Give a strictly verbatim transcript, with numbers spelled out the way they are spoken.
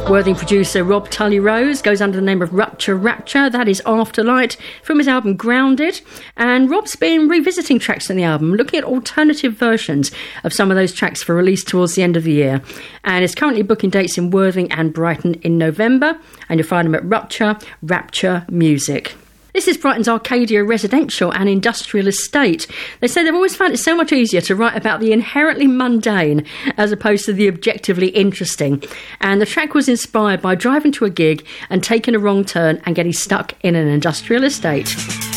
Worthing producer Rob Tully-Rose goes under the name of Rupture Rapture. That is Afterlight from his album Grounded. And Rob's been revisiting tracks in the album, looking at alternative versions of some of those tracks for release towards the end of the year. And is currently booking dates in Worthing and Brighton in November. And you'll find him at Rupture Rapture Music. This is Brighton's Arcadia residential and industrial estate. They say they've always found it so much easier to write about the inherently mundane as opposed to the objectively interesting. And the track was inspired by driving to a gig and taking a wrong turn and getting stuck in an industrial estate.